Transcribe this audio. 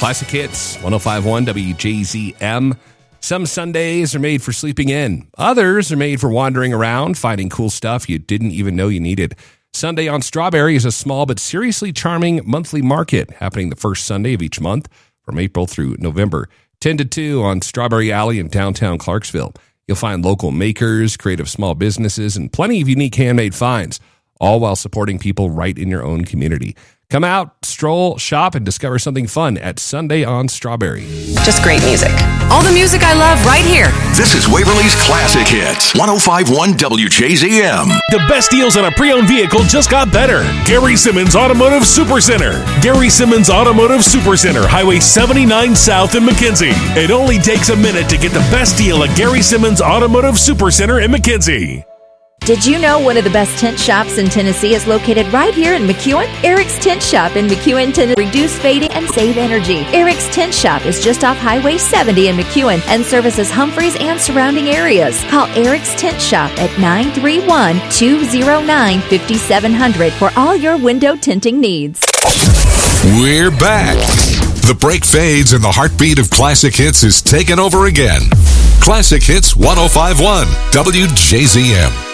Classic Hits, 105.1 WJZM. Some Sundays are made for sleeping in. Others are made for wandering around, finding cool stuff you didn't even know you needed. Sunday on Strawberry is a small but seriously charming monthly market happening the first Sunday of each month from April through November. 10 to 2 on Strawberry Alley in downtown Clarksville. You'll find local makers, creative small businesses, and plenty of unique handmade finds, all while supporting people right in your own community. Come out, stroll, shop, and discover something fun at Sunday on Strawberry. Just great music. All the music I love right here. This is Waverly's Classic Hits, 105.1 WJZM. The best deals on a pre-owned vehicle just got better. Gary Simmons Automotive Supercenter. Gary Simmons Automotive Supercenter, Highway 79 South in McKenzie. It only takes a minute to get the best deal at Gary Simmons Automotive Supercenter in McKenzie. Did you know one of the best tent shops in Tennessee is located right here in McEwen? Eric's Tent Shop in McEwen, Tennessee. Reduce fading and save energy. Eric's Tent Shop is just off Highway 70 in McEwen and services Humphreys and surrounding areas. Call Eric's Tent Shop at 931-209-5700 for all your window tinting needs. We're back. The break fades and the heartbeat of Classic Hits is taken over again. Classic Hits 105.1 WJZM.